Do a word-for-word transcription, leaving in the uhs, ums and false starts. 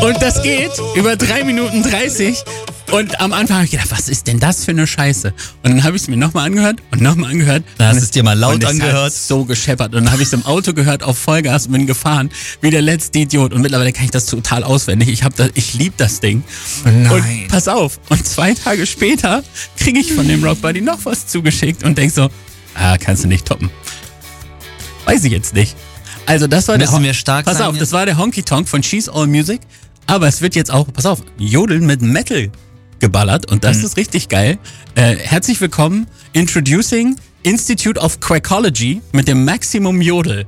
Und das geht über drei Minuten dreißig. Und am Anfang habe ich gedacht, was ist denn das für eine Scheiße? Und dann habe ich es mir nochmal angehört und nochmal angehört. Dann hast du es dir mal laut und es angehört. Hat so gescheppert. Und dann habe ich es im Auto gehört auf Vollgas und bin gefahren wie der letzte Idiot. Und mittlerweile kann ich das total auswendig. Ich, hab das, ich liebe das Ding. Nein. Und pass auf. Und zwei Tage später kriege ich von dem Rock Buddy noch was zugeschickt und denk so, ah, kannst du nicht toppen. Weiß ich jetzt nicht. Also das war Müssen der Hon- wir stark Pass sein auf, jetzt? das war der Honky Tonk von She's All Music. Aber es wird jetzt auch, pass auf, Jodeln mit Metal geballert und das mhm. ist richtig geil. Äh, herzlich willkommen, Introducing Institute of Quackology mit dem Maximum Jodel.